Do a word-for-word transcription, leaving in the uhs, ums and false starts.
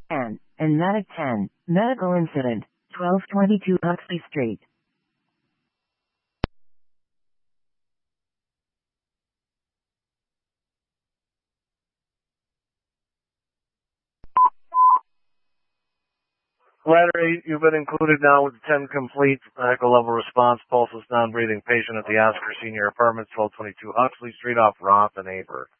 N. and Medic ten. Medical incident. twelve twenty-two Huxley Street. Ladder eight, you've been included now with ten complete medical level response, pulseless non-breathing patient at the Oscar Senior Apartments, twelve twenty-two Huxley Street off Roth and Aber.